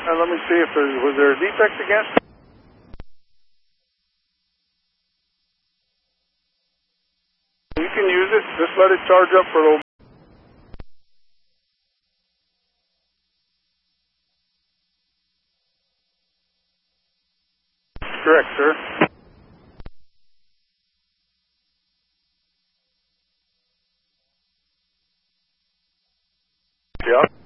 let me see if was there a defect against it? You can use it. Just let it charge up for a little bit. Correct, sir. Yeah.